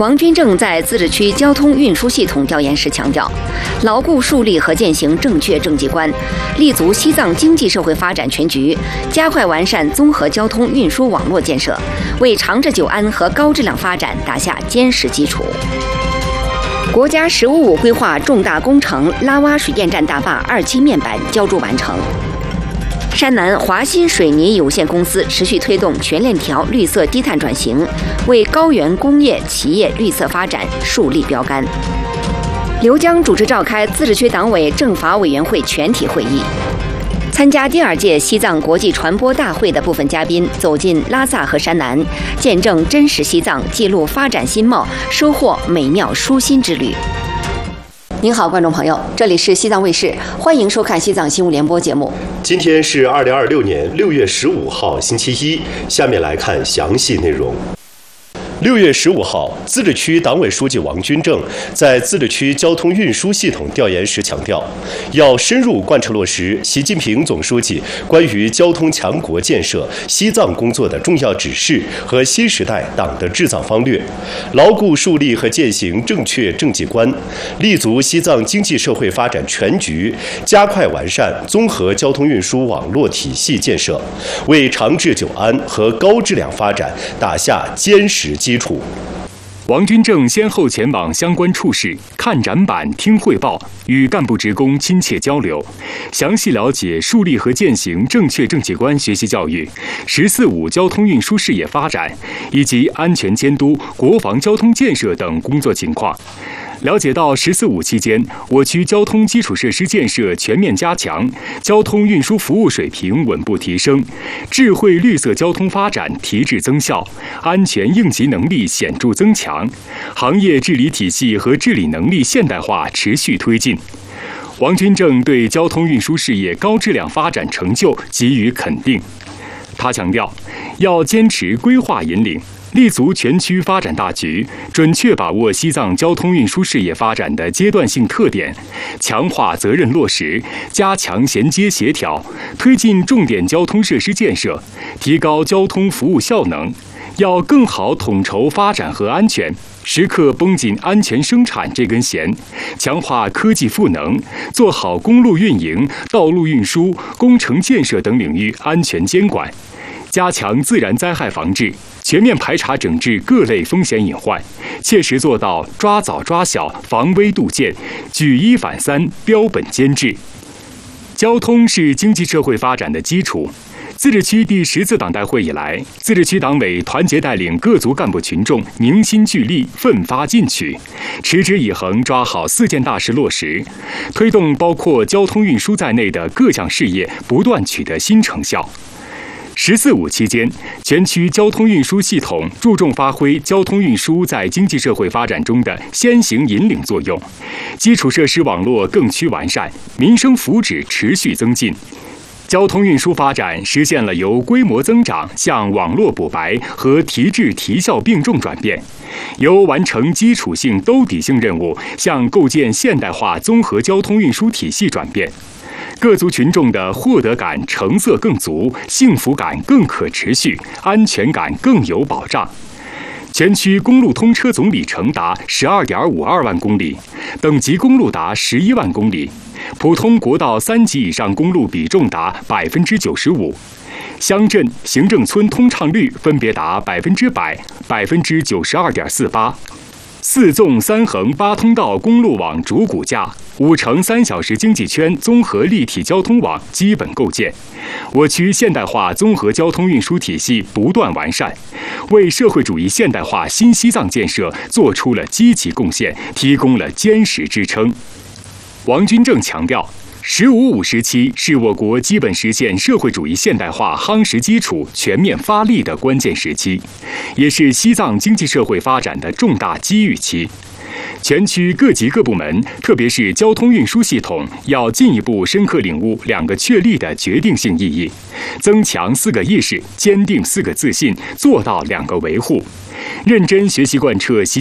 王军正在自治区交通运输系统调研时强调，牢固树立和践行正确政绩观，立足西藏经济社会发展全局，加快完善综合交通运输网络建设，为长治久安和高质量发展打下坚实基础。国家“15+5”规划重大工程拉洼水电站大坝2期面板浇筑完成。山南华新水泥有限公司持续推动全链条绿色低碳转型，为高原工业企业绿色发展树立标杆。刘江主持召开自治区党委政法委员会全体会议。参加第2届西藏国际传播大会的部分嘉宾走进拉萨和山南，见证真实西藏，记录发展新貌，收获美妙舒心之旅。您好，观众朋友，这里是西藏卫视，欢迎收看西藏新闻联播节目。 今天是2026年6月15号，星期一。下面来看详细内容。6月15号，自治区党委书记王军正在自治区交通运输系统调研时强调，要深入贯彻落实习近平总书记关于交通强国建设西藏工作的重要指示和新时代党的治藏方略，牢固树立和践行正确政绩观，立足西藏经济社会发展全局，加快完善综合交通运输网络体系建设，为长治久安和高质量发展打下坚实基础。 王军正先后前往相关处室看展板、听汇报，与干部职工亲切交流，详细了解树立和践行正确政绩观学习教育、“14+5”交通运输事业发展以及安全监督、国防交通建设等工作情况。了解到“14+5”期间，我区交通基础设施建设全面加强，交通运输服务水平稳步提升，智慧绿色交通发展提质增效，安全应急能力显著增强，行业治理体系和治理能力现代化持续推进。王军正对交通运输事业高质量发展成就给予肯定。他强调，要坚持规划引领，立足全区发展大局，准确把握西藏交通运输事业发展的阶段性特点，强化责任落实，加强衔接协调，推进重点交通设施建设，提高交通服务效能。要更好统筹发展和安全，时刻绷紧安全生产这根弦，强化科技赋能，做好公路运营、道路运输、工程建设等领域安全监管，加强自然灾害防治，全面排查整治各类风险隐患，切实做到抓早抓小、防微杜渐、举一反三、标本兼治。交通是经济社会发展的基础。自治区第10次党代会以来，自治区党委团结带领各族干部群众凝心聚力、奋发进取，持之以恒抓好4件大事落实，推动包括交通运输在内的各项事业不断取得新成效。“14+5”期间，全区交通运输系统注重发挥交通运输在经济社会发展中的先行引领作用，基础设施网络更趋完善，民生福祉持续增进。交通运输发展实现了由规模增长向网络补白和提质提效并重转变，由完成基础性兜底性任务向构建现代化综合交通运输体系转变。各族群众的获得感、成色更足，幸福感更可持续，安全感更有保障。全区公路通车总里程达12.52万公里，等级公路达11万公里，普通国道3级以上公路比重达95%，乡镇、行政村通畅率分别达100%、92.48%。4纵3横8通道公路网主骨架，5乘3小时经济圈综合立体交通网基本构建，我区现代化综合交通运输体系不断完善，为社会主义现代化新西藏建设做出了积极贡献，提供了坚实支撑。王军正强调，“15+5”时期是我国基本实现社会主义现代化夯实基础、全面发力的关键时期，也是西藏经济社会发展的重大机遇期。全区各级各部门，特别是交通运输系统，要进一步深刻领悟2个确立的决定性意义，增强4个意识，坚定4个自信，做到2个维护，认真学习贯彻习